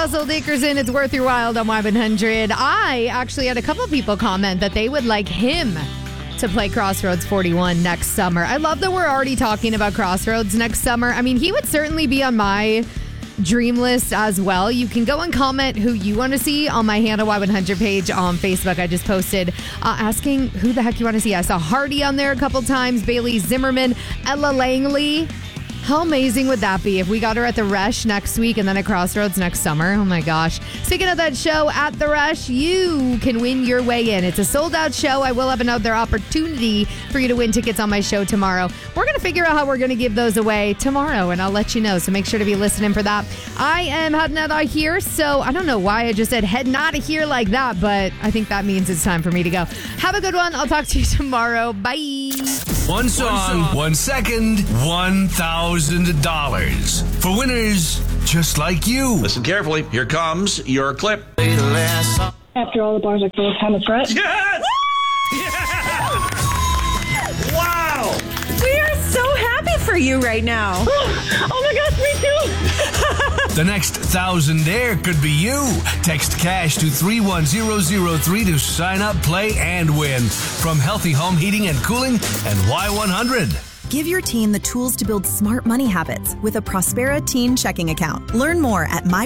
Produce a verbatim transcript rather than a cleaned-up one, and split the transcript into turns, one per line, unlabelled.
Russell Dickerson. It's worth your while on Y one hundred. I actually had a couple people comment that they would like him to play Crossroads forty-one next summer. I love that we're already talking about Crossroads next summer. I mean, he would certainly be on my dream list as well. You can go and comment who you want to see on my Hannah Y one hundred page on Facebook. I just posted uh, asking who the heck you want to see. I saw Hardy on there a couple times, Bailey Zimmerman, Ella Langley. How amazing would that be if we got her at the Rush next week and then at Crossroads next summer? Oh my gosh. Speaking of that show at the Rush, you can win your way in. It's a sold out show. I will have another opportunity for you to win tickets on my show tomorrow. We're going to figure out how we're going to give those away tomorrow, and I'll let you know. So make sure to be listening for that. I am heading out of here, so I don't know why I just said heading out of here like that, but I think that means it's time for me to go. Have a good one. I'll talk to you tomorrow. Bye.
One song, one, song, one second, one thousand dollars. For winners just like you.
Listen carefully. Here comes your clip.
After all the bars are full, time of threat.
Yes! Yes! Wow!
We are so happy for you right now.
Oh my gosh, me too!
The next thousandaire could be you. Text cash to three one zero zero three to sign up, play, and win. From Healthy Home Heating and Cooling and Y one hundred.
Give your teen the tools to build smart money habits with a Prospera teen checking account. Learn more at my